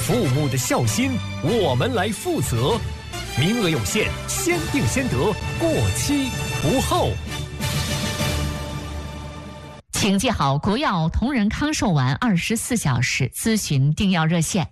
父母的孝心，我们来负责。名额有限，先定先得，过期不候。 请记好国药同仁康寿丸24小时咨询订药热线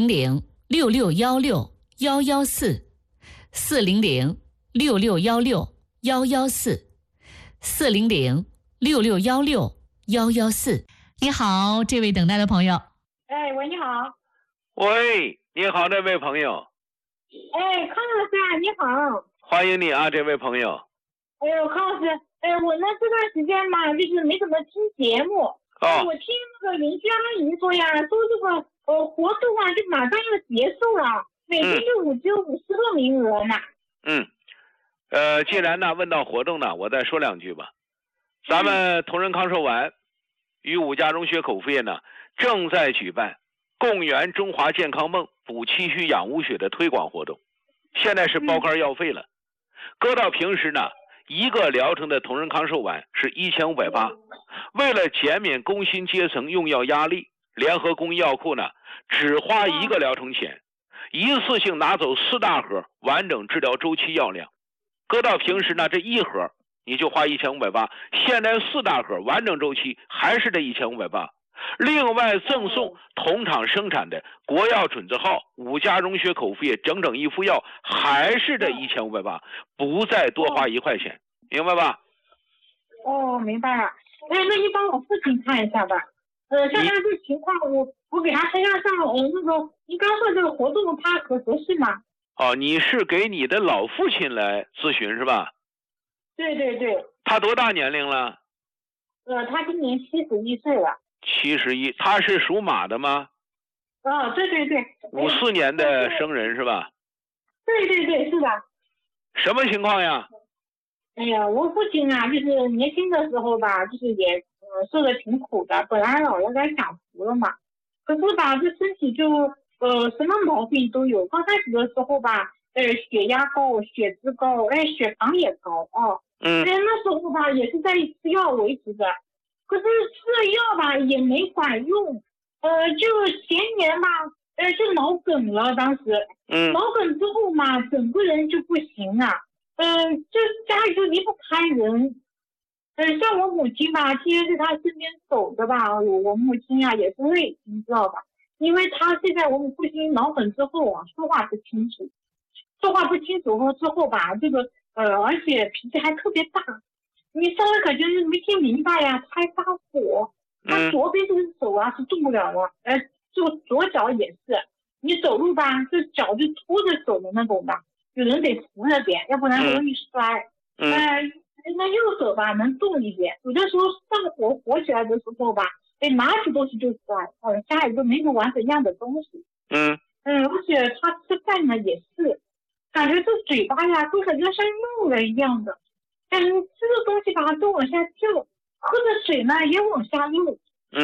400-6616-114，400-6616-114，400-6616-114。你好，这位等待的朋友。 哎，喂，你好。 喂，你好，这位朋友。 哎，康老师啊，你好。 欢迎你啊，这位朋友。 哎呦，康老师，我呢这段时间嘛，就是没怎么听节目。我听那个邻居阿姨说呀，说这个活动啊，就马上要结束了，每天就只有50个名额呢。 既然呢问到活动呢，我再说两句吧。咱们同仁康寿丸与5家荣雪口服液呢，正在举办共圆中华健康梦补气虚养无血的推广活动，现在是包干要费了。搁到平时呢，1个疗程的同仁康寿丸是1580，为了减免工薪阶层用药压力，联合公益药库呢只花1个疗程钱，一次性拿走4大盒完整治疗周期药量。搁到平时呢，这1盒你就花1580，现在4大盒完整周期还是这1580。另外赠送同厂生产的国药准字号5家荣雪口服液整整1副药，还是这1580，不再多花1块钱，明白吧？ 哦，明白了。那你帮我父亲看一下吧。像他这情况，我给他身上那个，你刚说这个活动他合适吗？ 哦，你是给你的老父亲来咨询是吧？ 对对对。 他多大年龄了？ 他今年71岁了。 71，他是属马的吗？ 对对对。 54年的生人是吧？ 对对对，是的。 什么情况呀？ 哎呀，我父亲啊，就是年轻的时候吧，就是也受的挺苦的，本来老有点享福了嘛，可是吧，这身体就什么毛病都有。刚开始的时候吧，血压高，血脂高，血糖也高啊。那时候吧，也是在吃药维持的。可是吃药吧也没管用，就前年吧，就脑梗了。当时，脑梗之后嘛，整个人就不行了，就家里就离不开人。像我母亲吧，天天在他身边走着吧，我母亲呀也是累，你知道吧？因为他现在我们父亲脑梗之后啊，说话不清楚之后吧，这个而且脾气还特别大。你稍微感觉没听明白呀，他还发火。他左边这个手啊是动不了了，就左脚也是。你走路吧，这脚就拖着走的那种的，有人得扶着点，要不然容易摔。那右手吧能动一点，有的时候上火起来的时候吧，拿起东西就摔，家里都没有完整样的东西。而且他吃饭呢也是，感觉这嘴巴呀都感觉像漏了一样的。吃的东西吧都往下掉，喝的水呢也往下漏。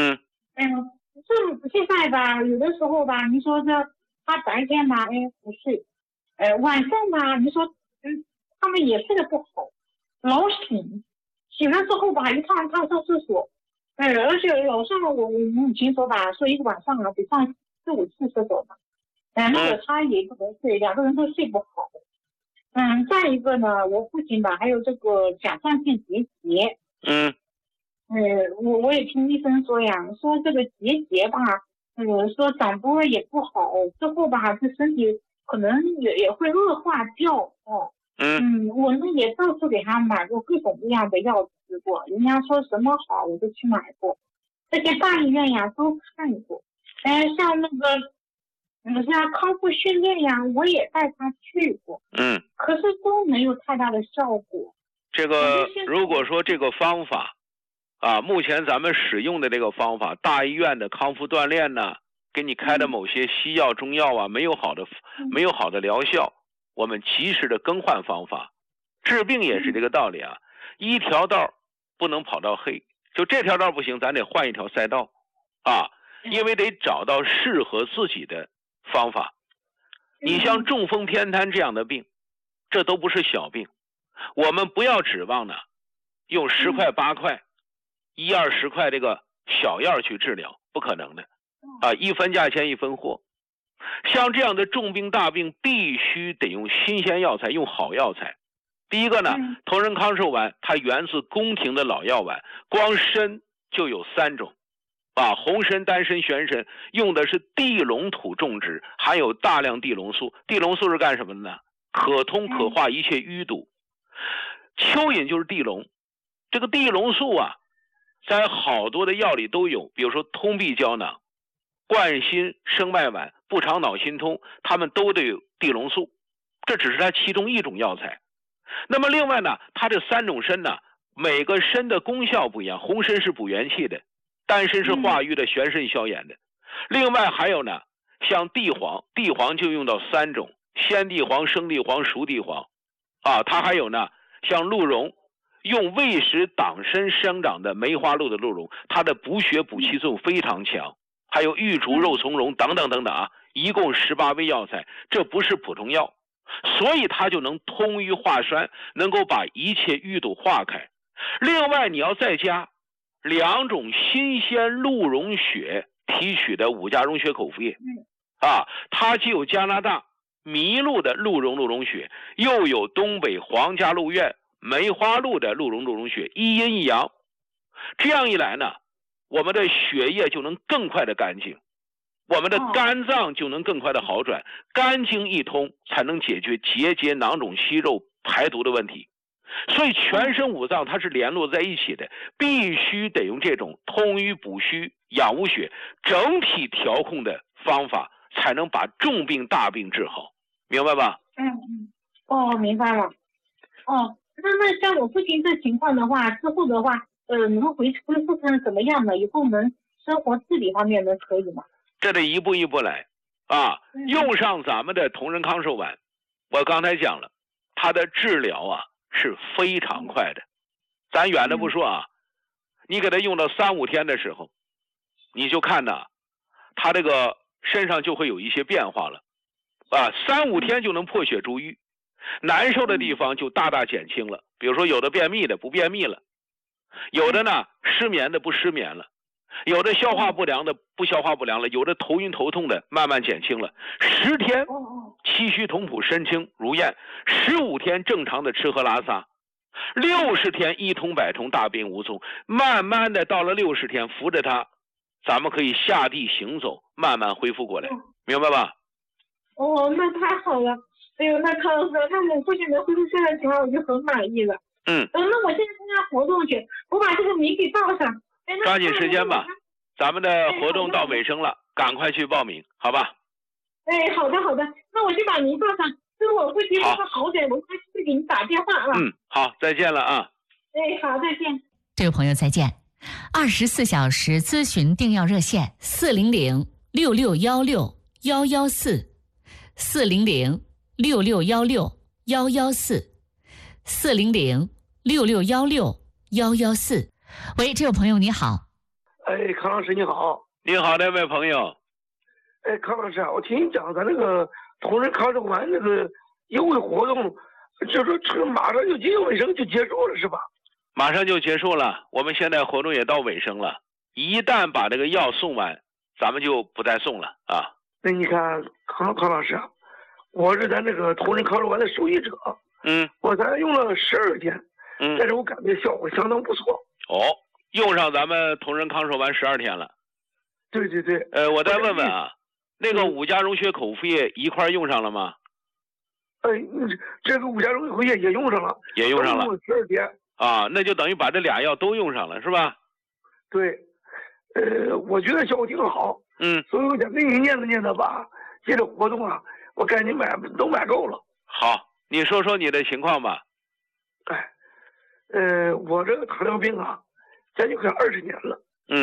这现在吧，有的时候吧，你说这他白天吧，不睡，晚上吧，你说，他们也睡得不好，老醒了之后吧，一趟上厕所，而且老上我母亲说吧，说一个晚上啊得上4-5次厕所吧，那个他也不能睡，两个人都睡不好。再一个呢，我父亲吧，还有这个甲状腺结节。我也听医生说呀，说这个结节吧，说长多了也不好，之后吧，这身体可能也会恶化掉哦。我呢也到处给他买过各种各样的药吃过，人家说什么好我都去买过，这些大医院呀都看过。像那个。像康复训练呀，我也带他去过，可是都没有太大的效果。 这个如果说这个方法啊，目前咱们使用的这个方法，大医院的康复锻炼呢，给你开的某些西药中药啊，没有好的疗效，我们及时的更换方法。治病也是这个道理啊，一条道不能跑到黑，就这条道不行，咱得换一条赛道啊，因为得找到适合自己的方法。你像中风偏瘫这样的病，这都不是小病，我们不要指望呢用10块8块1-20块这个小药去治疗，不可能的啊！1分价钱1分货。 像这样的重病大病，必须得用新鲜药材，用好药材。第一个呢，同仁康寿丸它源自宫廷的老药丸，光参就有3种，红参、丹参、玄参，用的是地龙土种植，含有大量地龙素。地龙素是干什么的呢？可通可化一切淤堵。蚯蚓就是地龙，这个地龙素啊，在好多的药里都有，比如说通臂胶囊、冠心生脉丸、不肠脑心通，它们都得有地龙素，这只是它其中一种药材。那么另外呢，它这3种参呢，每个参的功效不一样，红参是补元气的，丹参是化瘀的，玄参消炎的。另外还有呢，像地黄，地黄就用到3种，鲜地黄、生地黄、熟地黄，它还有呢，像鹿茸，用胃食党参生长的梅花鹿的鹿茸，它的补血补气作用非常强。还有玉竹、肉苁蓉等等等等一共18味药材，这不是普通药。所以它就能通瘀化栓，能够把一切淤堵化开。另外你要再加2种新鲜鹿茸血提取的5价溶血口服液，它既有加拿大麋鹿的鹿茸血，又有东北皇家鹿苑梅花鹿的鹿茸血，一阴一阳。这样一来呢，我们的血液就能更快的干净，我们的肝脏就能更快的好转，肝经一通才能解决结节、囊肿、息肉、排毒的问题。所以全身5脏它是联络在一起的，必须得用这种通瘀补虚、养无血、整体调控的方法，才能把重病大病治好，明白吧？ 明白了。那像我父亲这情况的话，之后的话，能恢复成怎么样呢？以后能生活自理方面能可以吗？ 这得一步一步来用上咱们的同仁康寿丸，我刚才讲了，它的治疗是非常快的。咱远的不说你给它用到3、5天的时候，你就看它这个身上就会有一些变化了3、5天就能破血逐瘀，难受的地方就大大减轻了。比如说有的便秘的不便秘了，有的呢失眠的不失眠了，有的消化不良的不消化不良了，有的头晕头痛的慢慢减轻了。10天气虚同谱身轻如燕，15天正常的吃喝拉撒，60天一通百通大病无踪。慢慢的到了60天，扶着它，咱们可以下地行走，慢慢恢复过来，明白吧？ 那太好了。哎呦，那康老师，看我父亲的恢复现在情况，我就很满意了。那我现在参加活动去，我把这个名给报上。 抓紧时间吧，咱们的活动到尾声了，赶快去报名，好吧？ 好的，那我就把名报上。等我父亲好点，我会给你打电话好，再见了好，再见。 这位朋友再见。24小时咨询订药热线400-6616-114，400-6616-114。喂，这位朋友你好。 康老师你好。 你好，那位朋友。 康老师我听你讲咱那个同仁康寿丸那个优惠活动，就说这马上就接近尾声就结束了是吧？ 马上就结束了，我们现在活动也到尾声了，一旦把这个药送完，咱们就不再送了那你看康老师我是咱那个同仁康寿丸的受益者，我才用了12天，但是我感觉效果相当不错。 用上咱们同仁康寿丸12天了。 对。 我再问问那个5价溶血口服液一块用上了吗？ 这个5价溶血口服液也用上了。 也用上了。 12天。 那就等于把这俩药都用上了是吧？ 对。我觉得效果挺好。所以我想跟你念叨吧，接着活动我赶紧都买够了。 好，你说说你的情况吧。 我这个糖尿病将近快20年了。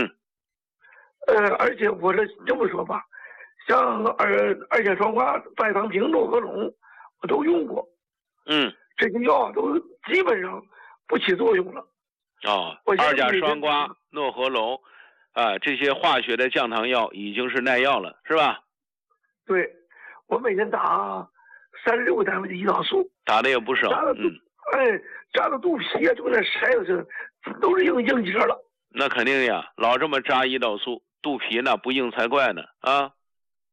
而且我这么说吧，像二甲双胍、拜糖平、诺和龙我都用过。这些药都基本上不起作用了。 二甲双胍、诺和龙这些化学的降糖药已经是耐药了是吧？ 对，我每天打36个单位的胰岛素， 打的也不少。 扎的肚皮就跟那筛子似的，都是硬结了。 那肯定呀，老这么扎胰岛素，肚皮呢不硬才怪呢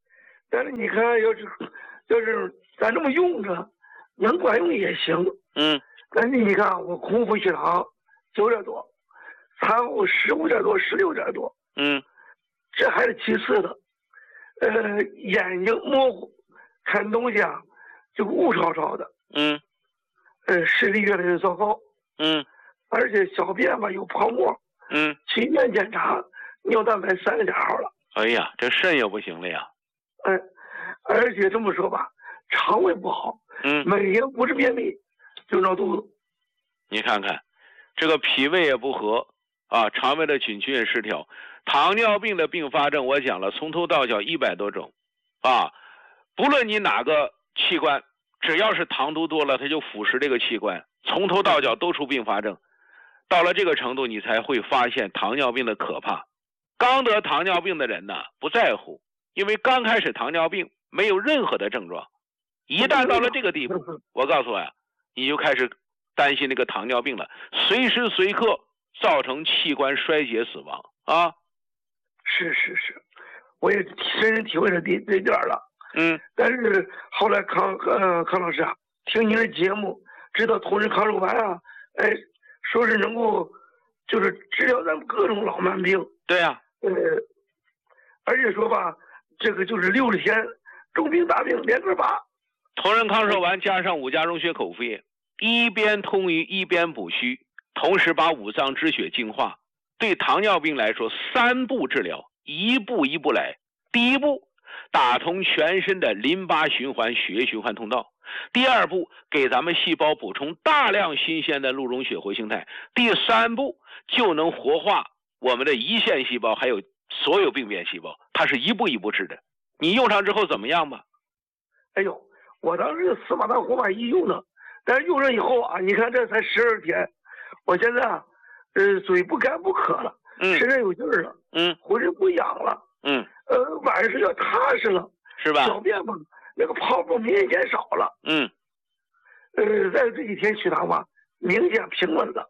但是你看，要是咱这么用着，能管用也行。但是你看，我空腹血糖9点多，餐后15点多、16点多。这还是其次的。眼睛模糊，看东西啊就雾吵吵的。视力越来越糟糕。而且小便吧有泡沫。去医院检查，尿蛋白3个点号了。 哎呀，这肾也不行了呀。 而且这么说吧，肠胃不好。每天不是便秘就闹肚子。 你看看，这个脾胃也不和啊，肠胃的菌群也失调。糖尿病的并发症我讲了，从头到脚100多种啊，不论你哪个器官，只要是糖度多了，它就腐蚀这个器官，从头到脚都出并发症。到了这个程度，你才会发现糖尿病的可怕。刚得糖尿病的人呢，不在乎，因为刚开始糖尿病没有任何的症状，一旦到了这个地步，我告诉我呀，你就开始担心那个糖尿病了，随时随刻造成器官衰竭死亡啊。 是，我也深深体会了这点了。但是后来康老师啊，听您的节目，知道同仁康寿丸啊，说是能够就是治疗咱们各种老慢病。 对呀。 而且说吧，这个就是60天中病大病连个拔。 同仁康寿丸加上5价溶血口服液，一边通于一边补虚，同时把五脏之血净化。对糖尿病来说，3步治疗，一步一步来。第一步，打通全身的淋巴循环、血液循环通道。第二步，给咱们细胞补充大量新鲜的鹿溶血活性肽。第3步，就能活化我们的胰腺细胞，还有所有病变细胞。它是一步一步治的。你用上之后怎么样吧？ 哎呦，我当时斯巴达活马1用的，但是用上以后啊，你看这才12天，我现在啊，嘴不干不渴了，身上有劲儿了，浑身不痒了，晚上睡觉踏实了， 是吧？ 小便嘛，那个泡沫明显减少了，在这几天血糖吧，明显平稳了，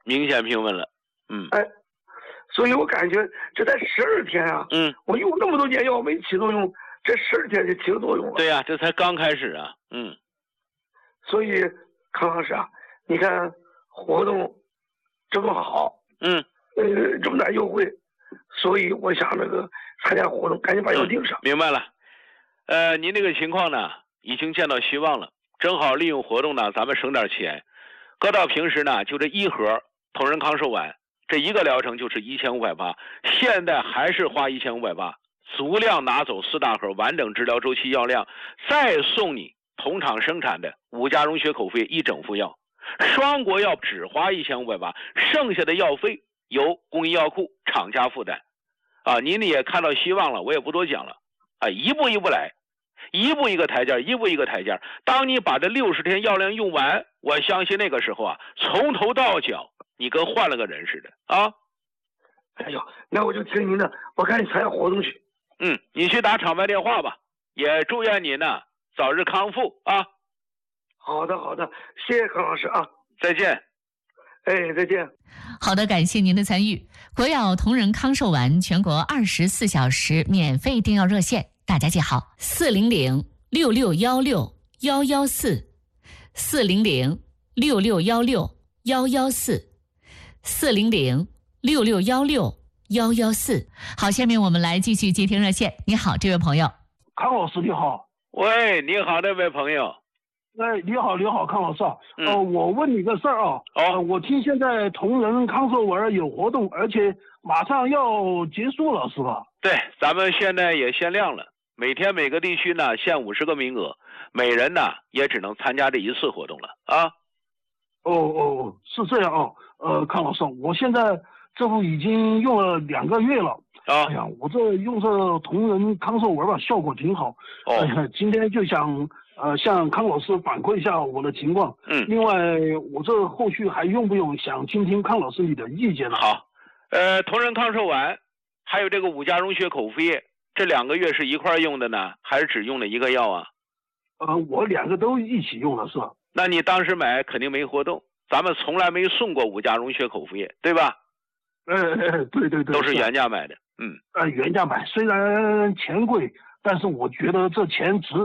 所以我感觉这才12天啊，我用那么多年药没起作用，这12天就起了作用了。 对呀，这才刚开始啊， 所以康老师啊，你看活动这么好，这么大优惠，所以我想那个参加活动，赶紧把药订上。 明白了，您这个情况呢，已经见到希望了，正好利用活动呢，咱们省点钱。搁到平时呢，就这1盒同仁康寿丸，这一个疗程就是1580，现在还是花1580，足量拿走4大盒完整治疗周期药量，再送你同厂生产的5价溶血口服液1整副药。双国药只花1580，剩下的药费由公益药库厂家负担。您也看到希望了，我也不多讲了。一步一步来，一步一个台阶，一步一个台阶。当你把这60天药量用完，我相信那个时候啊，从头到脚你跟换了个人似的啊。 哎呦，那我就听您的，我赶紧参加活动去。 你去打厂外电话吧，也祝愿您呢早日康复啊。 好的，谢谢康老师啊， 再见。 再见。 好的，感谢您的参与。国药同仁康寿丸全国24小时免费订药热线，大家记好，400-6616-114，400-6616-114。好，下面我们来继续接听热线。你好，这位朋友。 康老师你好。 喂，你好，这位朋友。 你好，康老师啊。我问你个事儿啊。我听现在同仁康寿丸有活动，而且马上要结束了，是吧？ 对，咱们现在也限量了，每天每个地区呢限50个名额，每人呢也只能参加这一次活动了啊。 是这样啊。康老师，我现在这不已经用了2个月了。哎呀，我这用这同仁康寿丸吧，效果挺好。哎呀，今天就想向康老师反馈一下我的情况。另外我这后续还用不用，想听听康老师你的意见呢？ 好，同仁康寿丸还有这个5价溶血口服液，这2个月是一块用的呢，还是只用了一个药啊？ 我2个都一起用了，是吧？ 那你当时买肯定没活动，咱们从来没送过5价溶血口服液，对吧？ 对， 都是原价买的。 原价买，虽然钱贵， 但是我觉得这钱值。